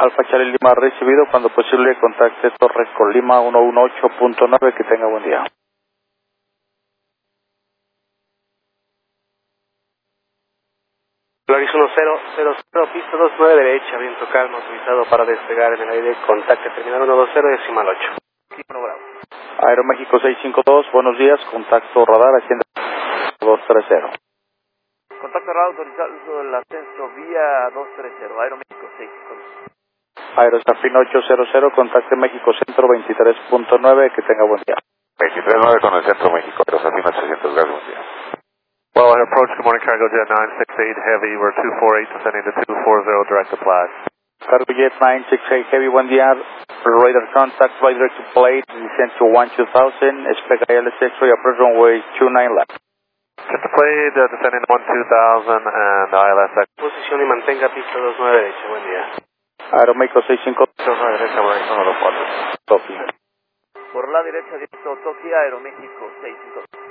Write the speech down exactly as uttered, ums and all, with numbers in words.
Alfa Charlie Lima recibido, cuando posible contacte Torres con Lima uno uno ocho punto nueve, que tenga buen día. Loris uno cero cero cero, pista dos nueve derecha, viento calmo, autorizado para despegar en el aire, contacte terminal uno dos cero, decimal ocho. Aquí por Bravo. Aeroméxico seiscientos cincuenta y dos, buenos días, contacto radar, hacienda dos tres cero. Contacto radar autorizado el ascenso vía dos tres cero, Aeroméxico seiscientos cincuenta y dos. Aerostafino ochocientos, contacte México Centro veintitrés punto nueve, que tenga buen día. veintitrés punto nueve con el Centro México, Aerostafino ochocientos, gracias, buen día. Well, approach, good morning, Cargo Jet nine six eight Heavy, we're two four eight, descending to two four zero, direct apply. Cargo Jet nine six eight Heavy, buen día, radar contact, flight direct to plate, descent to one two thousand, expect I L S X-ray, approach runway two nine left. Just plate, uh, descending one two thousand and I L S X. Posición y mantenga pista dos nueve derecha, buen día. Aeroméxico seiscientos cincuenta, dos nueve derecha, we're uno dos cuatro. Tokio. Por la derecha, directo Tokio, Aeroméxico seiscientos cincuenta y dos.